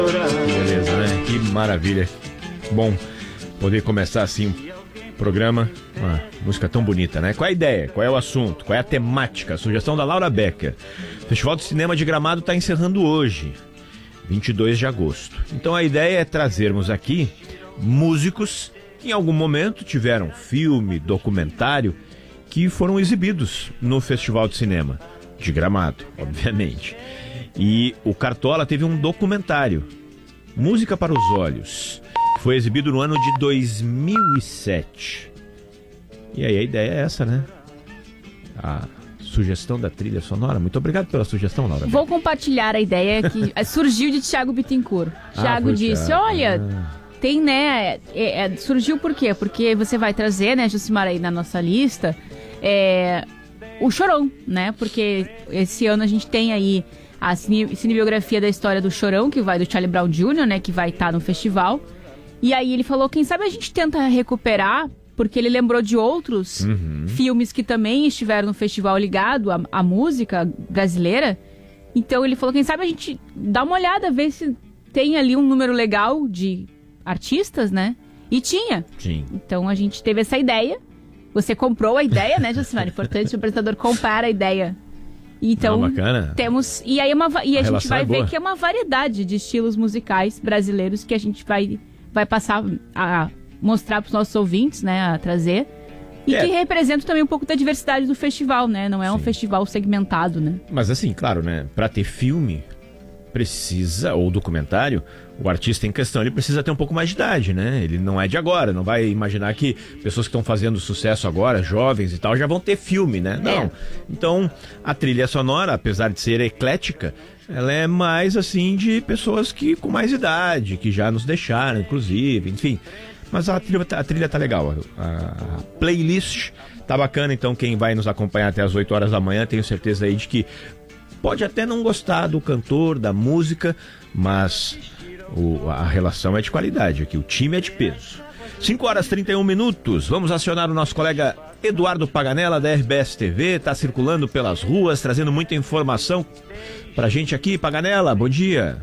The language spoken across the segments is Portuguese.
Beleza, né? Que maravilha. Bom poder começar assim o programa, uma música tão bonita, né? Qual é a ideia? Qual é o assunto? Qual é a temática? A sugestão da Laura Becker. O Festival de Cinema de Gramado está encerrando hoje, 22 de agosto. Então a ideia é trazermos aqui músicos que em algum momento tiveram filme, documentário, que foram exibidos no Festival de Cinema de Gramado, obviamente. E o Cartola teve um documentário, Música para os Olhos, que foi exibido no ano de 2007. E aí a ideia é essa, né? A sugestão da trilha sonora. Muito obrigado pela sugestão, Laura. Vou compartilhar a ideia que surgiu de Thiago Bittencourt. Thiago disse, olha, tem, né, surgiu por quê? Porque você vai trazer, né, Josimar, aí na nossa lista, o Chorão, né? Porque esse ano a gente tem aí a cinebiografia da história do Chorão, que vai do Charlie Brown Jr., né, que vai estar no festival. E aí ele falou, quem sabe a gente tenta recuperar, porque ele lembrou de outros filmes que também estiveram no festival ligado à música brasileira. Então ele falou, quem sabe a gente dá uma olhada, ver se tem ali um número legal de artistas, né? E tinha. Sim. Então a gente teve essa ideia. Você comprou a ideia, né, Josimar? Importante o apresentador comprar a ideia. Então, bacana. Temos... E aí a gente vai ver que é uma variedade de estilos musicais brasileiros que a gente vai passar a mostrar para os nossos ouvintes, né, a trazer. E que representam também um pouco da diversidade do festival, né? Não é um festival segmentado, né? Mas assim, claro, né? Para ter filme, precisa, ou documentário, o artista em questão, ele precisa ter um pouco mais de idade, né? Ele não é de agora, não vai imaginar que pessoas que estão fazendo sucesso agora, jovens e tal, já vão ter filme, né? Não. Então, a trilha sonora, apesar de ser eclética, ela é mais, assim, de pessoas que com mais idade, que já nos deixaram, inclusive, enfim. Mas a trilha tá legal, a playlist tá bacana, então quem vai nos acompanhar até as 8 horas da manhã, tenho certeza aí de que pode até não gostar do cantor, da música, mas a relação é de qualidade aqui, o time é de peso. 5 horas e 31 minutos, vamos acionar o nosso colega Eduardo Paganella da RBS TV, tá circulando pelas ruas, trazendo muita informação pra gente aqui. Paganella, bom dia.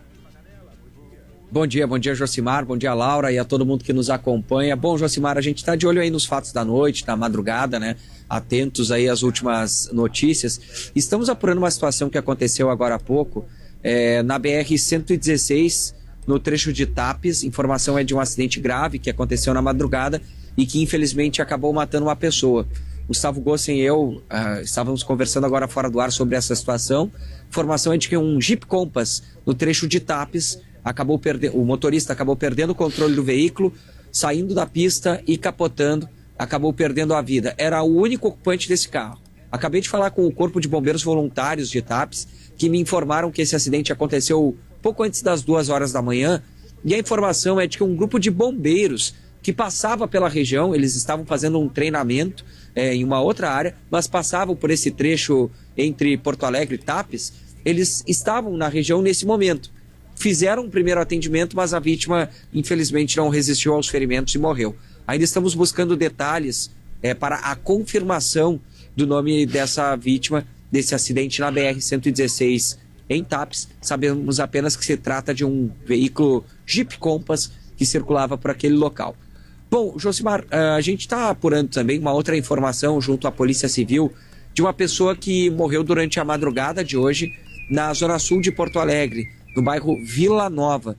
Bom dia Josimar, bom dia Laura e a todo mundo que nos acompanha. Bom, Josimar, a gente está de olho aí nos fatos da noite, da madrugada, né? Atentos aí às últimas notícias. Estamos apurando uma situação que aconteceu agora há pouco, na BR-116, no trecho de Tapes. Informação é de um acidente grave que aconteceu na madrugada e que infelizmente acabou matando uma pessoa. Gustavo Gossen e eu estávamos conversando agora fora do ar sobre essa situação. Informação é de que um Jeep Compass no trecho de Tapes o motorista acabou perdendo o controle do veículo, saindo da pista e capotando, acabou perdendo a vida. Era o único ocupante desse carro. Acabei de falar com o Corpo de Bombeiros Voluntários de Tapes, que me informaram que esse acidente aconteceu pouco antes das 2 horas da manhã, e a informação é de que um grupo de bombeiros que passava pela região, eles estavam fazendo um treinamento em uma outra área, mas passavam por esse trecho entre Porto Alegre e Tapes, eles estavam na região nesse momento. Fizeram um primeiro atendimento, mas a vítima, infelizmente, não resistiu aos ferimentos e morreu. Ainda estamos buscando detalhes para a confirmação do nome dessa vítima, desse acidente na BR-116 em Tapes. Sabemos apenas que se trata de um veículo Jeep Compass que circulava por aquele local. Bom, Josimar, a gente está apurando também uma outra informação junto à Polícia Civil de uma pessoa que morreu durante a madrugada de hoje na zona sul de Porto Alegre, no bairro Vila Nova.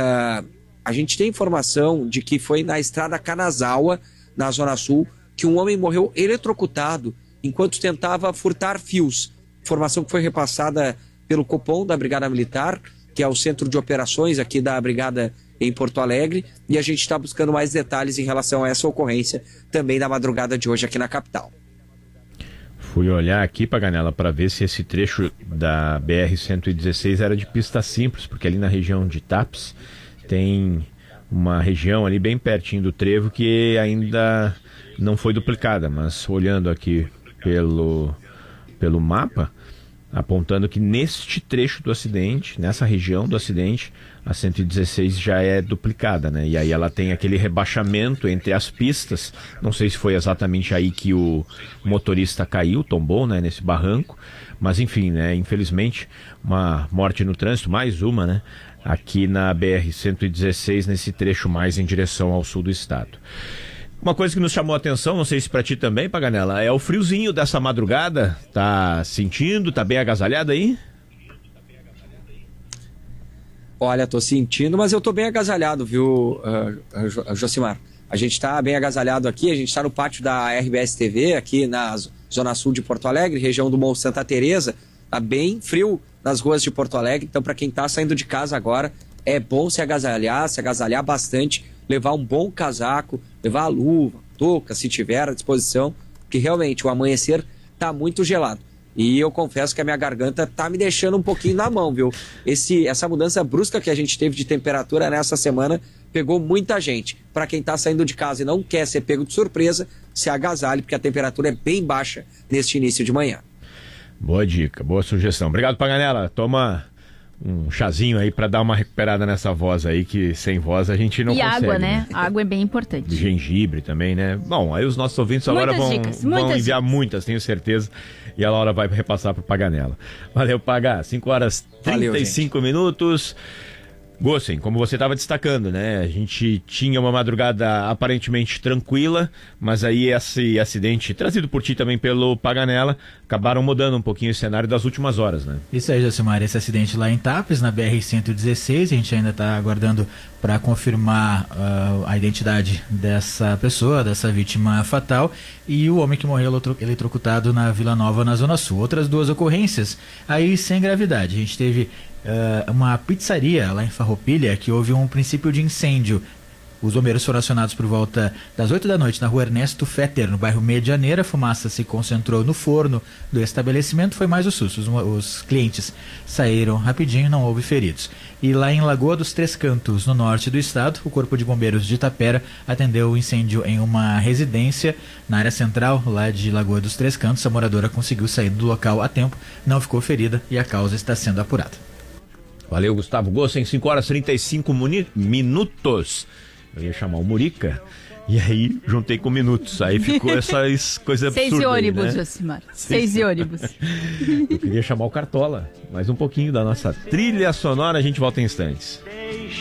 A gente tem informação de que foi na estrada Kanazawa, na zona sul, que um homem morreu eletrocutado enquanto tentava furtar fios. Informação que foi repassada pelo Copom da Brigada Militar, que é o centro de operações aqui da Brigada em Porto Alegre, e a gente está buscando mais detalhes em relação a essa ocorrência também na madrugada de hoje aqui na capital. Fui olhar aqui, Paganella, para ver se esse trecho da BR-116 era de pista simples, porque ali na região de Tapes tem uma região ali bem pertinho do trevo que ainda não foi duplicada, mas olhando aqui pelo mapa, apontando que neste trecho do acidente, nessa região do acidente, a 116 já é duplicada, né? E aí ela tem aquele rebaixamento entre as pistas. Não sei se foi exatamente aí que o motorista caiu, tombou, né, nesse barranco, mas enfim, né, infelizmente, uma morte no trânsito, mais uma, né? aqui na BR-116, nesse trecho mais em direção ao sul do estado. Uma coisa que nos chamou a atenção, não sei se pra ti também, Paganella, é o friozinho dessa madrugada. Tá sentindo? Tá bem agasalhado aí? Olha, tô sentindo, mas eu tô bem agasalhado, viu, Josimar? A gente tá bem agasalhado aqui, a gente tá no pátio da RBS TV, aqui na Zona Sul de Porto Alegre, região do Morro Santa Teresa. Tá bem frio nas ruas de Porto Alegre, então para quem tá saindo de casa agora, é bom se agasalhar bastante, levar um bom casaco, levar a luva, touca, se tiver à disposição, porque realmente o amanhecer tá muito gelado. E eu confesso que a minha garganta tá me deixando um pouquinho na mão, viu? Essa mudança brusca que a gente teve de temperatura nessa semana pegou muita gente. Para quem tá saindo de casa e não quer ser pego de surpresa, se agasalhe, porque a temperatura é bem baixa neste início de manhã. Boa dica, boa sugestão. Obrigado, Paganella. Toma um chazinho aí pra dar uma recuperada nessa voz aí, que sem voz a gente não consegue. E água, né? A água é bem importante. De gengibre também, né? Bom, aí os nossos ouvintes agora vão enviar muitas, tenho certeza. E a Laura vai repassar pro Paganella. Valeu, Paga. 5h35 minutos. Gossen, como você estava destacando, né? A gente tinha uma madrugada aparentemente tranquila, mas aí esse acidente, trazido por ti também pelo Paganella, acabaram mudando um pouquinho o cenário das últimas horas, né? Isso aí, Josimar, esse acidente lá em Tapes, na BR-116, a gente ainda está aguardando para confirmar a identidade dessa pessoa, dessa vítima fatal, e o homem que morreu eletrocutado na Vila Nova, na Zona Sul. Outras duas ocorrências, aí sem gravidade. A gente teve uma pizzaria lá em Farroupilha que houve um princípio de incêndio. Os bombeiros foram acionados por volta das 8 da noite na rua Ernesto Fetter, no bairro Medianeira. A fumaça se concentrou no forno do estabelecimento, foi mais o susto. Os clientes saíram rapidinho, não houve feridos. E lá em Lagoa dos Três Cantos, no norte do estado, o Corpo de Bombeiros de Itapera atendeu o incêndio em uma residência na área central, lá de Lagoa dos Três Cantos. A moradora conseguiu sair do local a tempo, não ficou ferida e a causa está sendo apurada. Valeu, Gustavo Gossen, 5h35 minutos. Eu ia chamar o Murica e aí juntei com minutos. Aí ficou essas coisas absurdas. 6 e ônibus, né? Josimar. 6 e ônibus. Eu queria chamar o Cartola. Mais um pouquinho da nossa trilha sonora, a gente volta em instantes.